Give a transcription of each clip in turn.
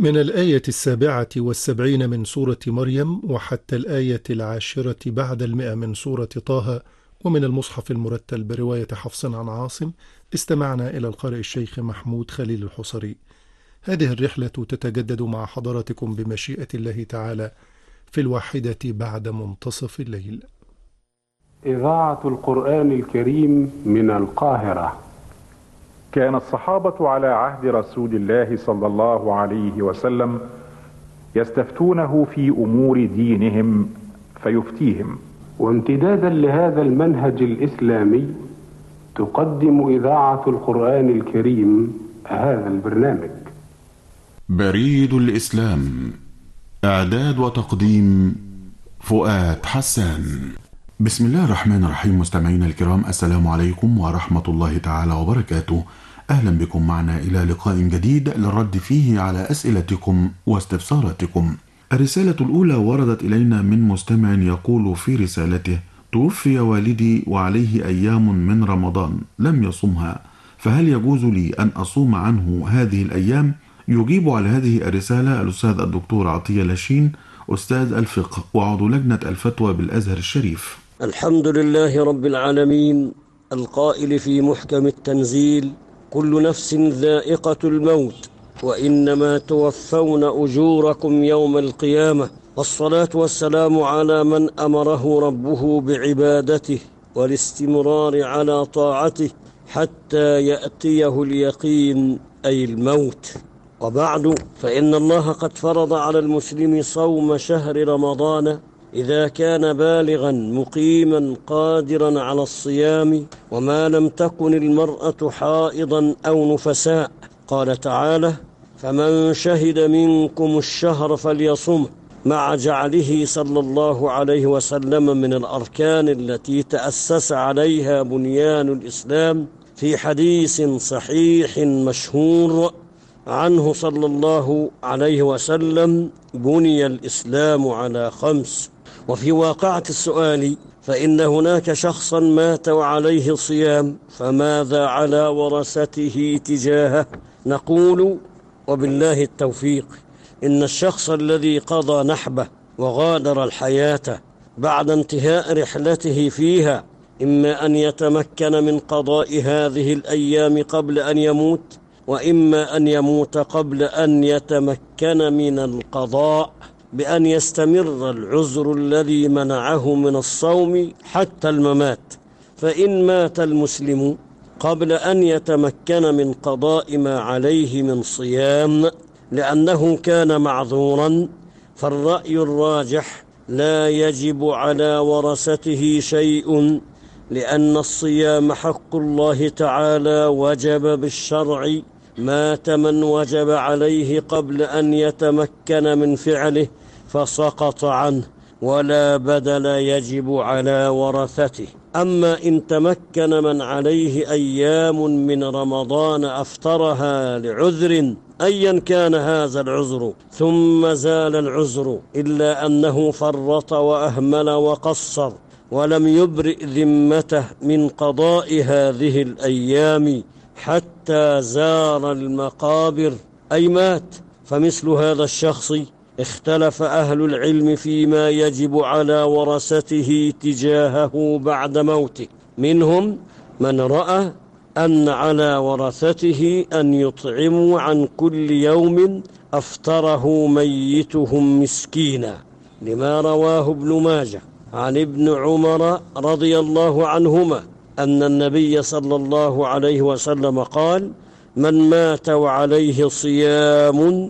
من الآية 77 من سورة مريم وحتى الآية 10 بعد 100 من سورة طه، ومن المصحف المرتل برواية حفص عن عاصم. استمعنا إلى القارئ الشيخ محمود خليل الحصري. هذه الرحلة تتجدد مع حضراتكم بمشيئة الله تعالى في 1 بعد منتصف الليل. إذاعة القرآن الكريم من القاهرة. كان الصحابة على عهد رسول الله صلى الله عليه وسلم يستفتونه في أمور دينهم فيفتيهم. وامتدادا لهذا المنهج الإسلامي تقدم إذاعة القرآن الكريم هذا البرنامج. بريد الإسلام، إعداد وتقديم فؤاد حسان. بسم الله الرحمن الرحيم. مستمعينا الكرام، السلام عليكم ورحمة الله تعالى وبركاته. أهلا بكم معنا إلى لقاء جديد للرد فيه على أسئلتكم واستفساراتكم. الرسالة الأولى وردت إلينا من مستمع يقول في رسالته: توفي والدي وعليه أيام من رمضان لم يصمها، فهل يجوز لي أن أصوم عنه هذه الأيام؟ يجيب على هذه الرسالة الأستاذ الدكتور عطية لاشين، أستاذ الفقه وعضو لجنة الفتوى بالأزهر الشريف. الحمد لله رب العالمين، القائل في محكم التنزيل: كل نفس ذائقة الموت وإنما توفون أجوركم يوم القيامة. والصلاة والسلام على من أمره ربه بعبادته والاستمرار على طاعته حتى يأتيه اليقين أي الموت. وبعد، فإن الله قد فرض على المسلم صوم شهر رمضان إذا كان بالغا مقيما قادرا على الصيام، وما لم تكن المرأة حائضا أو نفساء. قال تعالى: فمن شهد منكم الشهر فليصمه، مع جعله صلى الله عليه وسلم من الأركان التي تأسس عليها بنيان الإسلام، في حديث صحيح مشهور عنه صلى الله عليه وسلم: بني الإسلام على 5. وفي واقعة السؤال، فإن هناك شخصا مات وعليه صيام، فماذا على ورثته تجاهه؟ نقول: وبالله التوفيق، إن الشخص الذي قضى نحبه وغادر الحياة بعد انتهاء رحلته فيها إما أن يتمكن من قضاء هذه الأيام قبل أن يموت، وإما أن يموت قبل أن يتمكن من القضاء، بأن يستمر العذر الذي منعه من الصوم حتى الممات. فإن مات المسلم قبل أن يتمكن من قضاء ما عليه من صيام لأنه كان معذورا، فالرأي الراجح: لا يجب على ورثته شيء، لأن الصيام حق الله تعالى وجب بالشرع. مات من وجب عليه قبل أن يتمكن من فعله فسقط عنه، ولا بدل يجب على ورثته. أما إن تمكن من عليه أيام من رمضان أفطرها لعذر أيا كان هذا العذر، ثم زال العذر إلا أنه فرط وأهمل وقصر ولم يبرئ ذمته من قضاء هذه الأيام حتى زار المقابر أي مات، فمثل هذا الشخص اختلف أهل العلم فيما يجب على ورثته تجاهه بعد موته. منهم من رأى أن على ورثته أن يطعموا عن كل يوم أفطره ميتهم مسكينا، لما رواه ابن ماجه عن ابن عمر رضي الله عنهما أن النبي صلى الله عليه وسلم قال: من مات وعليه صيام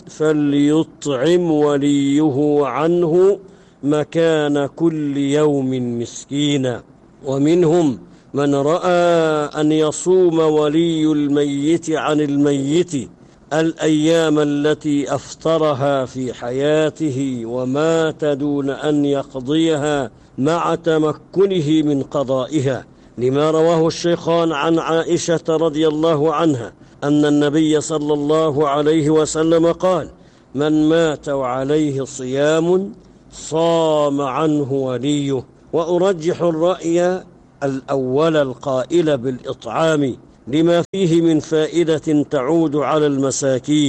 فليطعم وليه عنه مكان كل يوم مسكينا. ومنهم من رأى أن يصوم ولي الميت عن الميت الأيام التي أفطرها في حياته ومات دون أن يقضيها مع تمكنه من قضائها، لما رواه الشيخان عن عائشة رضي الله عنها أن النبي صلى الله عليه وسلم قال: من مات وعليه صيام صام عنه وليه. وأرجح الرأي الأول القائل بالإطعام، لما فيه من فائدة تعود على المساكين،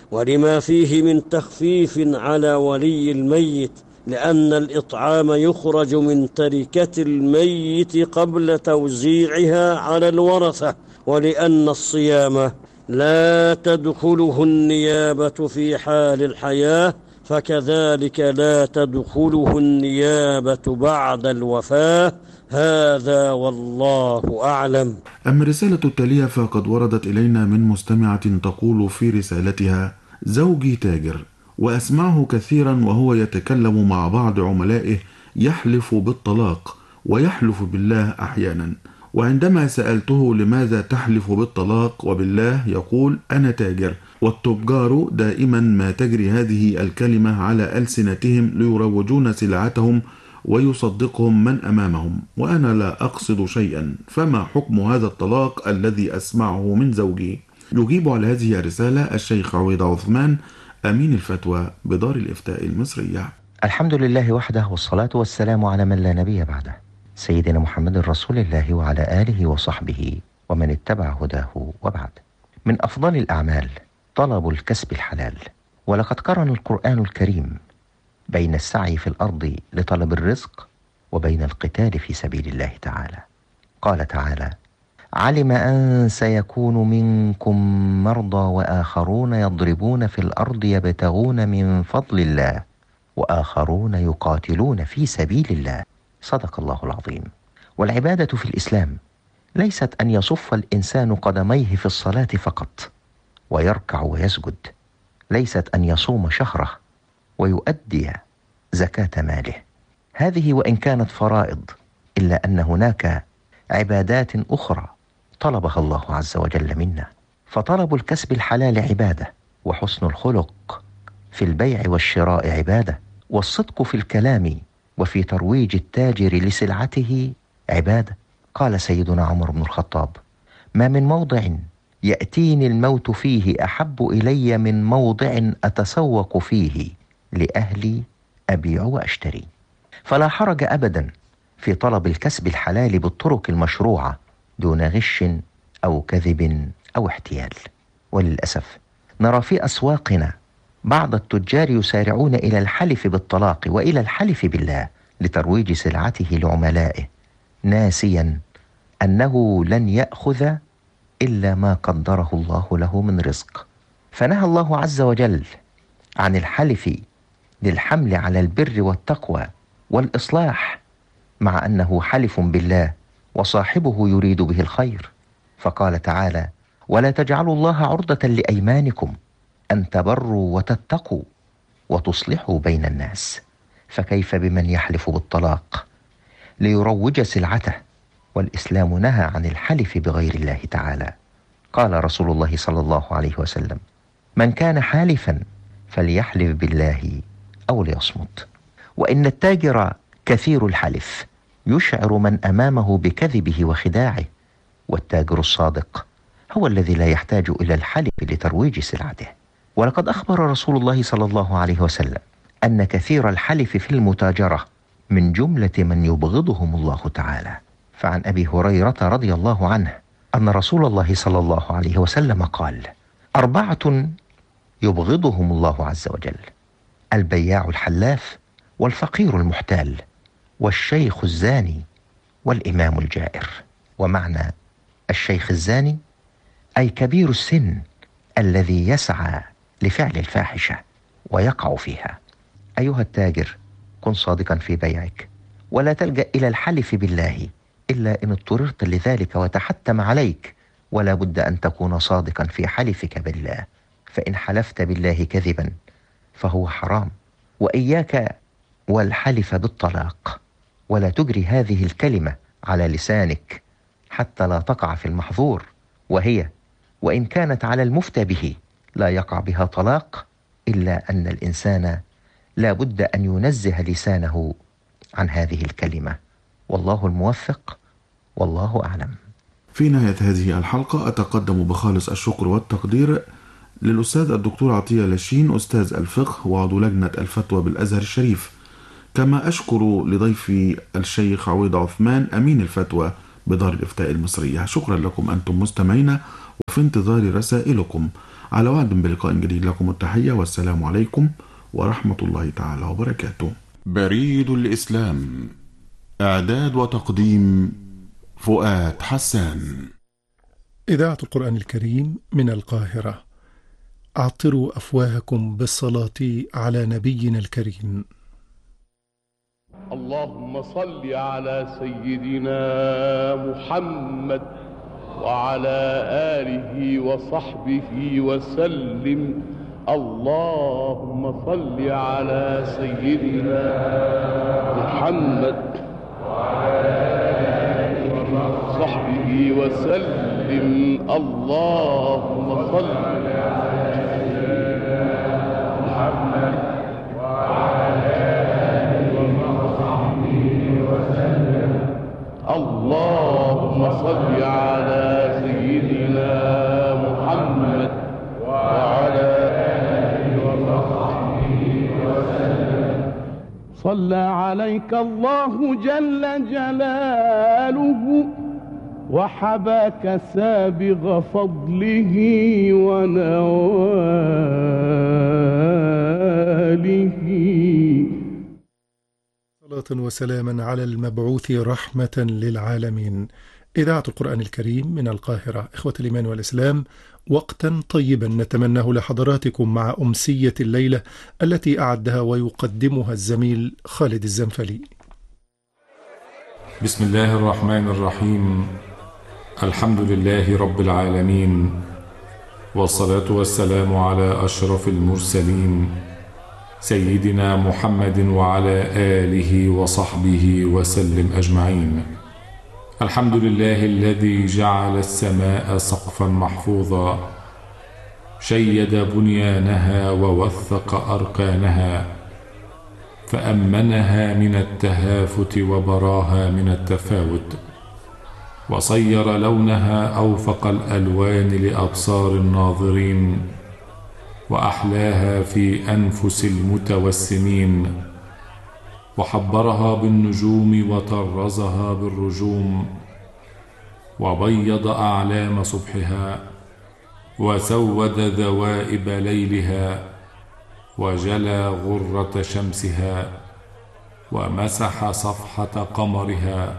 ولما فيه من تخفيف على ولي الميت، لأن الإطعام يخرج من تركة الميت قبل توزيعها على الورثة، ولأن الصيام لا تدخله النيابة في حال الحياة، فكذلك لا تدخله النيابة بعد الوفاة. هذا والله أعلم. أما الرسالة التالية فقد وردت إلينا من مستمعة تقول في رسالتها: زوجي تاجر وأسمعه كثيرا وهو يتكلم مع بعض عملائه يحلف بالطلاق ويحلف بالله أحيانا، وعندما سألته لماذا تحلف بالطلاق وبالله يقول أنا تاجر، والتجار دائما ما تجري هذه الكلمة على ألسنتهم ليروجون سلعتهم ويصدقهم من أمامهم، وأنا لا أقصد شيئا، فما حكم هذا الطلاق الذي أسمعه من زوجي؟ يجيب على هذه الرسالة الشيخ عويض عثمان أمين الفتوى بدار الإفتاء المصرية. الحمد لله وحده، والصلاة والسلام على من لا نبي بعده، سيدنا محمد رسول الله وعلى آله وصحبه ومن اتبع هداه، وبعد. من أفضل الأعمال طلب الكسب الحلال، ولقد قرن القرآن الكريم بين السعي في الأرض لطلب الرزق وبين القتال في سبيل الله تعالى. قال تعالى: علم أن سيكون منكم مرضى وآخرون يضربون في الأرض يبتغون من فضل الله وآخرون يقاتلون في سبيل الله. صدق الله العظيم. والعبادة في الإسلام ليست أن يصف الإنسان قدميه في الصلاة فقط ويركع ويسجد، ليست أن يصوم شهره ويؤدي زكاة ماله، هذه وإن كانت فرائض، إلا أن هناك عبادات أخرى طلبها الله عز وجل منا. فطلب الكسب الحلال عبادة، وحسن الخلق في البيع والشراء عبادة، والصدق في الكلام وفي ترويج التاجر لسلعته عبادة. قال سيدنا عمر بن الخطاب: ما من موضع يأتيني الموت فيه أحب إلي من موضع أتسوق فيه لأهلي أبيع وأشتري. فلا حرج أبدا في طلب الكسب الحلال بالطرق المشروعة دون غش أو كذب أو احتيال. وللأسف نرى في أسواقنا بعض التجار يسارعون إلى الحلف بالطلاق وإلى الحلف بالله لترويج سلعته لعملائه، ناسيا أنه لن يأخذ إلا ما قدره الله له من رزق. فنهى الله عز وجل عن الحلف للحمل على البر والتقوى والإصلاح، مع أنه حلف بالله وصاحبه يريد به الخير. فقال تعالى: ولا تجعلوا الله عرضة لأيمانكم أن تبروا وتتقوا وتصلحوا بين الناس. فكيف بمن يحلف بالطلاق ليروج سلعته؟ والإسلام نهى عن الحلف بغير الله تعالى. قال رسول الله صلى الله عليه وسلم: من كان حالفا فليحلف بالله أو ليصمت. وإن التاجر كثير الحلف يشعر من أمامه بكذبه وخداعه، والتاجر الصادق هو الذي لا يحتاج إلى الحلف لترويج سلعته. ولقد أخبر رسول الله صلى الله عليه وسلم أن كثير الحلف في المتاجرة من جملة من يبغضهم الله تعالى. فعن أبي هريرة رضي الله عنه أن رسول الله صلى الله عليه وسلم قال: 4 يبغضهم الله عز وجل: البياع الحلاف، والفقير المحتال، والشيخ الزاني، والإمام الجائر. ومعنى الشيخ الزاني أي كبير السن الذي يسعى لفعل الفاحشة ويقع فيها. أيها التاجر، كن صادقا في بيعك، ولا تلجأ إلى الحلف بالله إلا إن اضطررت لذلك وتحتم عليك، ولا بد أن تكون صادقا في حلفك بالله، فإن حلفت بالله كذبا فهو حرام. وإياك والحلف بالطلاق، ولا تجري هذه الكلمة على لسانك حتى لا تقع في المحظور، وهي وإن كانت على المفتى به لا يقع بها طلاق، إلا أن الإنسان لا بد أن ينزه لسانه عن هذه الكلمة. والله الموفق، والله أعلم. في نهاية هذه الحلقة أتقدم بخالص الشكر والتقدير للأستاذ الدكتور عطية لاشين، أستاذ الفقه وعضو لجنة الفتوى بالأزهر الشريف، كما أشكر لضيفي الشيخ عويض عثمان أمين الفتوى بدار الإفتاء المصرية. شكرا لكم أنتم مستمعين، وفي انتظار رسائلكم على وعد بلقاء جديد. لكم التحية والسلام عليكم ورحمة الله تعالى وبركاته. بريد الإسلام، إعداد وتقديم فؤاد حسان. إذاعة القرآن الكريم من القاهرة. أعطروا أفواهكم بالصلاة على نبينا الكريم. اللهم صل على سيدنا محمد وعلى آله وصحبه وسلم. اللهم صل على سيدنا محمد وعلى آله وصحبه وسلم. اللهم صل على سيدنا محمد وعلى آله وصحبه وسلم. اللهم صل على سيدنا محمد وعلى آله وصحبه وسلم. صلى عليك الله جل جلاله وحباك سابغ فضله ونواله. صلاة وسلاما على المبعوث رحمة للعالمين. إذاعة القرآن الكريم من القاهرة. إخوة الإيمان والإسلام، وقتا طيبا نتمناه لحضراتكم مع أمسية الليلة التي أعدها ويقدمها الزميل خالد الزنفلي. بسم الله الرحمن الرحيم. الحمد لله رب العالمين، والصلاة والسلام على أشرف المرسلين سيدنا محمد وعلى آله وصحبه وسلم أجمعين. الحمد لله الذي جعل السماء سقفا محفوظا، شيد بنيانها ووثق أركانها، فأمنها من التهافت وبراها من التفاوت، وصير لونها أوفق الألوان لأبصار الناظرين، وأحلاها في أنفس المتوسمين، وحبرها بالنجوم وطرزها بالرجوم، وبيض أعلام صبحها، وسود ذوائب ليلها، وجلى غرة شمسها، ومسح صفحة قمرها،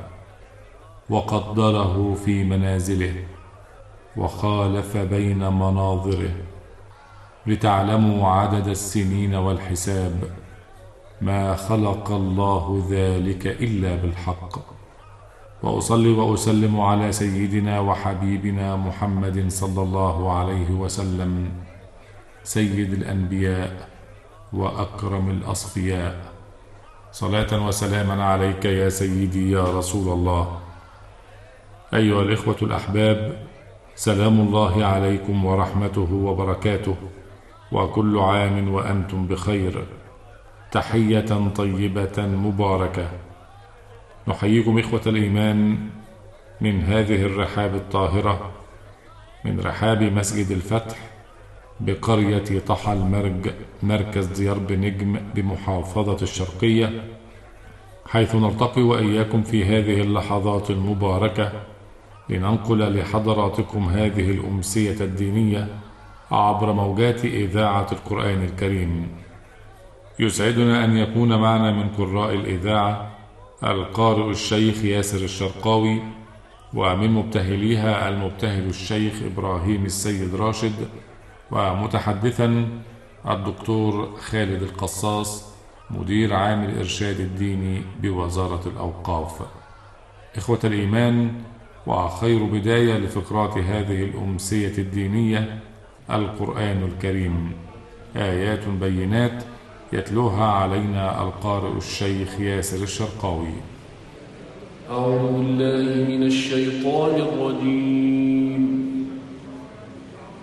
وقدره في منازله، وخالف بين مناظره، لتعلموا عدد السنين والحساب، ما خلق الله ذلك إلا بالحق. وأصلي وأسلم على سيدنا وحبيبنا محمد صلى الله عليه وسلم، سيد الأنبياء وأكرم الأصفياء. صلاة وسلاما عليك يا سيدي يا رسول الله. أيها الإخوة الأحباب، سلام الله عليكم ورحمته وبركاته، وكل عام وأنتم بخير. تحية طيبة مباركة. نحييكم إخوة الإيمان من هذه الرحاب الطاهرة، من رحاب مسجد الفتح بقرية طحا المرج، مركز ديرب نجم بمحافظة الشرقية، حيث نلتقي وإياكم في هذه اللحظات المباركة لننقل لحضراتكم هذه الأمسية الدينية عبر موجات إذاعة القرآن الكريم. يسعدنا أن يكون معنا من قراء الإذاعة القارئ الشيخ ياسر الشرقاوي، ومن مبتهليها المبتهل الشيخ إبراهيم السيد راشد، ومتحدثا الدكتور خالد القصاص، مدير عام الإرشاد الديني بوزارة الأوقاف. إخوة الإيمان، وخير بداية لفقرات هذه الأمسية الدينية القرآن الكريم، آيات بينات يتلوها علينا القارئ الشيخ ياسر الشرقاوي. أعوذ بالله من الشيطان الرجيم.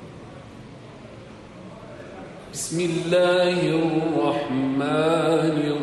بسم الله الرحمن